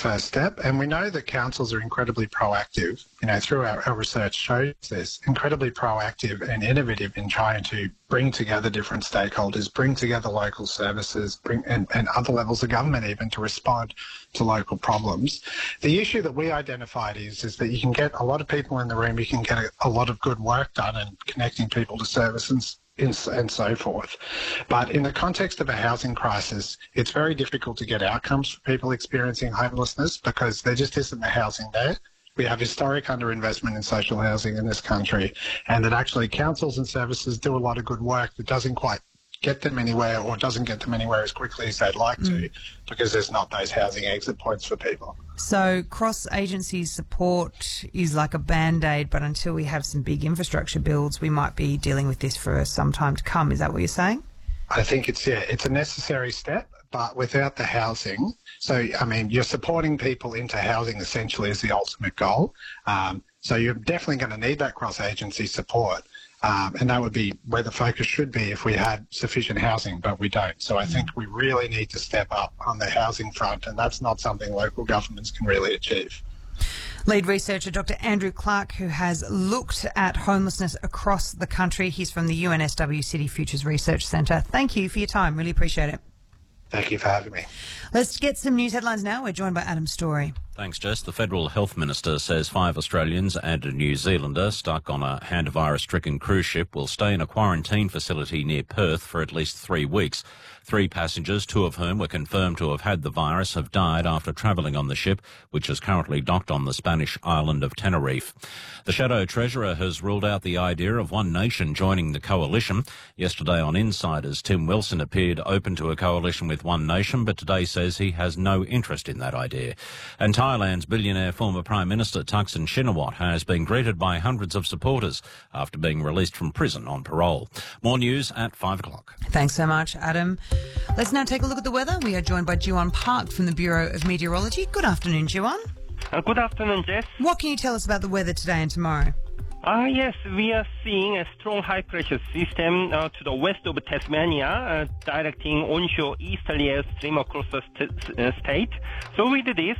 first step, and we know that councils are incredibly proactive. Through our research shows this, incredibly proactive and innovative in trying to bring together different stakeholders, bring together local services, and other levels of government even to respond to local problems. The issue that we identified is that you can get a lot of people in the room, you can get a lot of good work done and connecting people to services and so forth. But in the context of a housing crisis, it's very difficult to get outcomes for people experiencing homelessness because there just isn't the housing there. We have historic underinvestment in social housing in this country, and that actually councils and services do a lot of good work that doesn't quite get them anywhere or doesn't get them anywhere as quickly as they'd like to because there's not those housing exit points for people. So cross-agency support is like a Band-Aid, but until we have some big infrastructure builds, we might be dealing with this for some time to come. Is that what you're saying? I think it's a necessary step, but without the housing, you're supporting people into housing essentially is the ultimate goal. So you're definitely going to need that cross-agency support. And that would be where the focus should be if we had sufficient housing, but we don't. So I think we really need to step up on the housing front, and that's not something local governments can really achieve. Lead researcher Dr. Andrew Clark, who has looked at homelessness across the country. He's from the UNSW City Futures Research Centre. Thank you for your time. Really appreciate it. Thank you for having me. Let's get some news headlines now. We're joined by Adam Story. Thanks, Jess. The Federal Health Minister says 5 Australians and a New Zealander stuck on a hantavirus-stricken cruise ship will stay in a quarantine facility near Perth for at least 3 weeks. 3 passengers, 2 of whom were confirmed to have had the virus, have died after travelling on the ship, which is currently docked on the Spanish island of Tenerife. The Shadow Treasurer has ruled out the idea of One Nation joining the coalition. Yesterday on Insiders, Tim Wilson appeared open to a coalition with One Nation, but today says he has no interest in that idea. And Thailand's billionaire former Prime Minister Thaksin Shinawatra has been greeted by hundreds of supporters after being released from prison on parole. More news at 5 o'clock. Thanks so much, Adam. Let's now take a look at the weather. We are joined by Jiwon Park from the Bureau of Meteorology. Good afternoon, Jiwon. Good afternoon, Jess. What can you tell us about the weather today and tomorrow? Yes, we are seeing a strong high-pressure system to the west of Tasmania, directing onshore easterly airstream across the state. So with this,